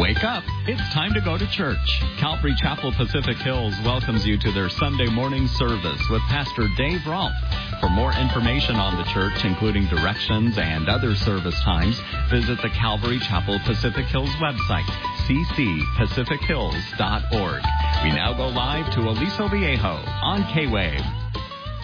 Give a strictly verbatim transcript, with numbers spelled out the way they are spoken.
Wake up. It's time to go to church. Calvary Chapel Pacific Hills welcomes you to their Sunday morning service with Pastor Dave Rolfe. For more information on the church, including directions and other service times, visit the Calvary Chapel Pacific Hills website, c c pacific hills dot org. We now go live to Aliso Viejo on K-Wave.